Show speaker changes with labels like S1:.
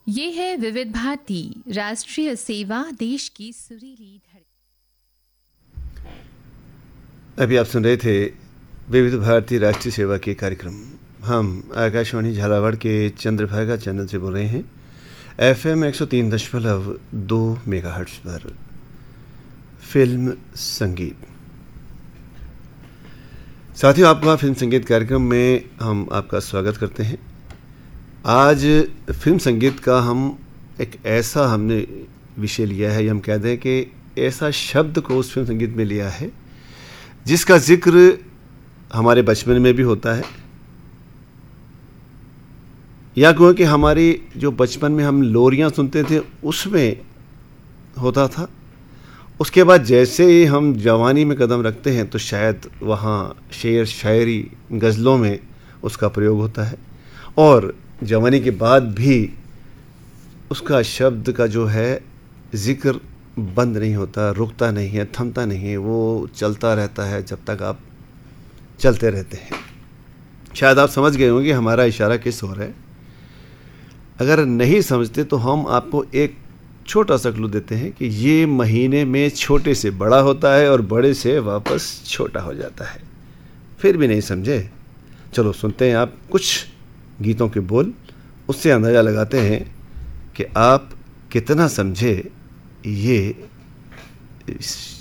S1: ये है विविध भारती राष्ट्रीय सेवा, देश की सुरीली धड़कन।
S2: अभी आप सुन रहे थे विविध भारती राष्ट्रीय सेवा के कार्यक्रम। हम आकाशवाणी झालावाड़ के चंद्रभागा चैनल से बोल रहे हैं, FM 103.2 मेगाहर्ट्ज पर। फिल्म संगीत। साथियों, आपका फिल्म संगीत कार्यक्रम में हम आपका स्वागत करते हैं। आज फिल्म संगीत का हम एक ऐसा हमने विषय लिया है, या हम कह दें कि ऐसा शब्द को उस फिल्म संगीत में लिया है जिसका जिक्र हमारे बचपन में भी होता है, या क्योंकि हमारी जो बचपन में हम लोरियां सुनते थे उसमें होता था। उसके बाद जैसे ही हम जवानी में कदम रखते हैं तो शायद वहाँ शेर शायरी गज़लों में उसका प्रयोग होता है, और जवानी के बाद भी उसका शब्द का जो है जिक्र बंद नहीं होता, रुकता नहीं है, थमता नहीं है, वो चलता रहता है जब तक आप चलते रहते हैं। शायद आप समझ गए होंगे हमारा इशारा किस ओर है। अगर नहीं समझते तो हम आपको एक छोटा सा क्लू देते हैं कि ये महीने में छोटे से बड़ा होता है और बड़े से वापस छोटा हो जाता है। फिर भी नहीं समझे? चलो सुनते हैं आप कुछ गीतों के बोल, उससे अंदाज़ा लगाते हैं कि आप कितना समझे ये